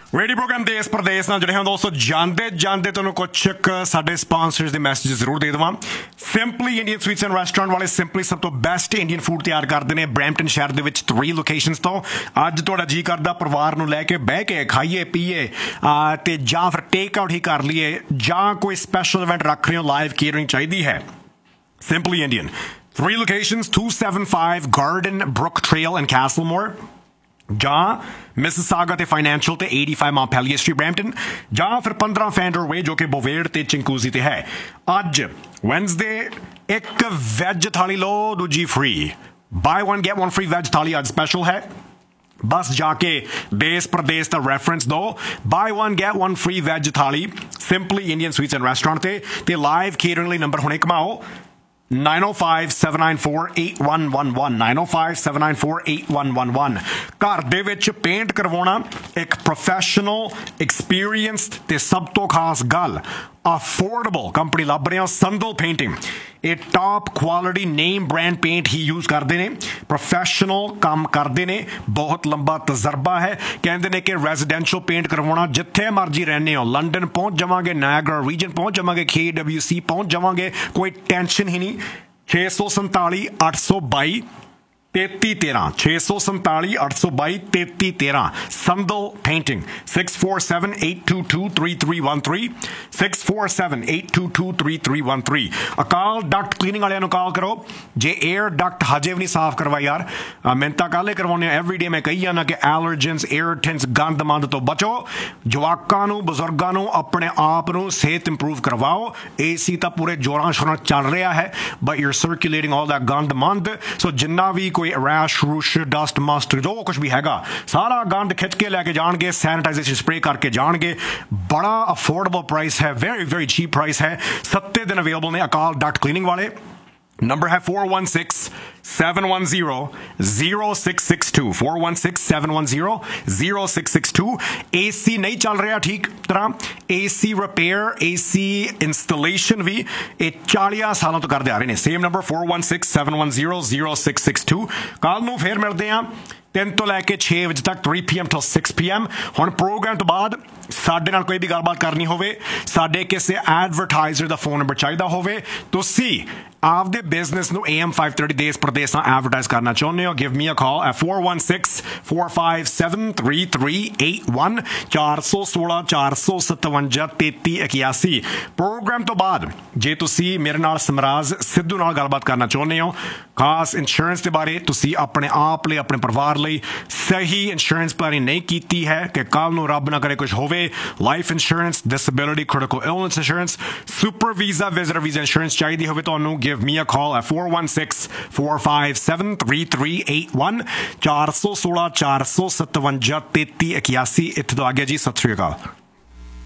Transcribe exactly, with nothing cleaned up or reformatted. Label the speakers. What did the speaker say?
Speaker 1: Radio programme देश प्रदेश ਨਾਲ ਜਿਹੜੇ ਹਾਂ ਦੋਸਤੋ ਜਾਂਦੇ ਜਾਂਦੇ ਤੁਹਾਨੂੰ ਕੁਝ ਸਾਡੇ ਸਪਾਂਸਰਸ ਦੇ ਮੈਸੇਜ ਜ਼ਰੂਰ ਦੇ ਦੇਵਾਂ। Simply Indian sweets and restaurant ਵਾਲੇ ਸਿੰਪਲੀ ਸਭ ਤੋਂ ਬੈਸਟ ਇੰਡੀਅਨ ਫੂਡ ਤਿਆਰ ਕਰਦੇ ਨੇ ਬਰੈਂਪਟਨ ਸ਼ਹਿਰ ਦੇ ਵਿੱਚ ਤਿੰਨ ਲੋਕੇਸ਼ਨਸ ਤੋਂ। ਅੱਜ ਤੁਹਾਡਾ ਜੀ ਕਰਦਾ ਪਰਿਵਾਰ ਨੂੰ ਲੈ ਕੇ ਬਹਿ ਕੇ ਖਾਈਏ ਪੀਏ ਤੇ ਜਾਂ ਫਿਰ ਟੇਕ ਆਊਟ ਹੀ ਕਰ ਲਈਏ ਜਾਂ ਕੋਈ ਸਪੈਸ਼ਲ ਇਵੈਂਟ ਰੱਖ ਰਹੇ ਹੋ ਲਾਈਵ ਕੇਟਰਿੰਗ ਚਾਹੀਦੀ ਹੈ simply Indian. Three locations, two seventy-five Garden Brook Trail in Castlemore, ਜਾਂ ਮਿਸਿਸਾਗਾ ਤੇ ਫਾਈਨੈਂਸ਼ੀਅਲ ਤੇ eighty-five Montpelier Street Brampton, ਜਾਂ ਫਿਰ fifteen Fender Way ਜੋ ਕਿ ਬੋਵੇੜ ਤੇ ਚਿੰਕੂਜ਼ੀ ਤੇ ਹੈ। ਅੱਜ ਵੈਨਸਡੇ ਇੱਕ ਵੈਜ ਥਾਲੀ ਲਓ ਦੂਜੀ ਫ੍ਰੀ, ਬਾਈ one get one free veg ਥਾਲੀ ਅੱਜ ਸਪੈਸ਼ਲ ਹੈ। बस जाके देश प्रदेश का रेफरेंस दो, by one get one free वैज थाली simply Indian sweets and restaurant ते लाइव केटरिंग लिए नंबर हुणे कमाओ nine oh five, seven nine four, eight one one one nine oh five, seven nine four, eight one one one। घर दे विच paint करवाना एक professional experienced ते सब तो खास गल अफोर्डेबल कंपनी लभ रहे हो संदल पेंटिंग। ये top quality name brand paint ही यूज करते हैं, प्रोफैशनल काम करते हैं, बहुत लंबा तजर्बा है। कहते हैं कि रेजिडेंशियल पेंट करवाना जिथे मर्जी रहने हो, लंडन पहुंच जावांगे, नायग्रा रीजन पहुंच जावांगे, के डब्ल्यू सी पहुंच जावांगे, कोई टेंशन ही नहीं। छे सौ संताली अठ सौ बाई तेती तेरह छे सौ संताली अठ सौ बाई तेती तेरह संदल painting six four seven eight to to three three one three six four seven eight to to three three one three. अकाल डक्ट क्लीनिंग वाले कॉल करो जे एयर डक्ट हजे भी नहीं साफ करवा यार, मिन्नतां काले करवाने एवरी डे मैं कही जाना कि एलर्जेंस एयरटेंस गंद मंद तो बचो। जवाकां नूं बजुर्गां नूं अपने आप नूं सेहत इंप्रूव करवाओ। ए सी तो पूरे जोरां शोरां चल रहा है but your circulating all that गंद मंद, सो जिन्ना भी कोई रैश रूश डस्ट मस्ट जो कुछ भी हैगा सारा गंद खिंच के लैके जाएंगे, सैनिटाइजेशन स्प्रे करके जाएंगे। बड़ा अफोर्डेबल प्राइस है, वेरी वेरी चीप प्राइस है। सत्ते दिन अवेलेबल ने अकाल डक्ट क्लीनिंग वाले। नंबर है four one six, seven one zero, zero six six two four one six, seven one zero, zero six six two। AC नहीं चल रहा ठीक तरह, एसी रिपेयर एसी इंस्टॉलेशन भी ये चालिया सालों तो करते आ रहे हैं। Same number four one six, seven one zero, zero six six two। कल नूं फिर मिलते हैं तीन तो लैके छे बजे तक three p m till six p m। हुण प्रोग्राम तो बाद साडे नाल कोई भी गलबात करनी होवे, साडे किसी एडवरटाइजर दा फोन नंबर चाहिदा होवे, तुसी आपदे बिजनेस नूं A M five thirty देश प्रदेश नाल एडवरटाइज करना चाहुंदे हो, give me a call at four one six, four five seven, three three eight one चार सौ सोलह चार सौ सतवंजा तेती इक्यासी। प्रोग्राम तो बाद जे तुसी मेरे नाल समराज सिद्धू नाल गलबात करना चाहुंदे हो खास इंश्योरेंस के बारे, तुसी अपने आप लिए अपने परिवार लिए सही इंश्योरेंस प्लानिंग नहीं कीती है कि कल नूं रब ना करे कुछ होवे, life insurance, disability, critical illness insurance, super visa, visitor visa insurance चाहिए होवे तो give me a call at four one six, four five seven, three three eight one चार सौ सोलह चार सौ सतवंजा तेती इक्यासी। इत्थे तो आ गया जी, सत श्री अकाल।